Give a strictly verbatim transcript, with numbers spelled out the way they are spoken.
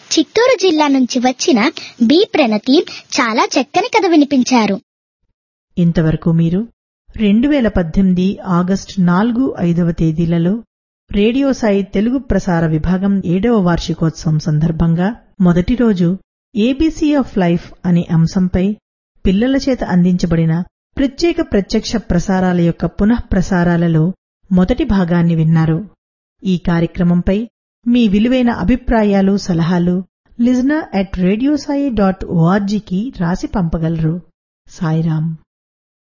చిత్తూరు జిల్లా నుంచి వచ్చిన బి ప్రణతి చాలా చక్కని కథ వినిపించారు. ఇంతవరకు మీరు రెండు వేల పద్దెనిమిది ఆగస్టు నాలుగు ఐదవ తేదీలలో రేడియో సాయి తెలుగు ప్రసార విభాగం ఏడవ వార్షికోత్సవం సందర్భంగా మొదటి రోజు ఏబీసీ ఆఫ్ లైఫ్ అనే అంశంపై పిల్లల చేత అందించబడిన ప్రత్యేక ప్రత్యక్ష ప్రసారాల యొక్క పునః ప్రసారాలలో మొదటి భాగాన్ని విన్నారు. ఈ కార్యక్రమంపై మీ విలువైన అభిప్రాయాలు, సలహాలు లిజనర్ అట్ రేడియోసాయి డాట్ ఓఆర్జీకి రాసి పంపగలరు. సాయిరాం.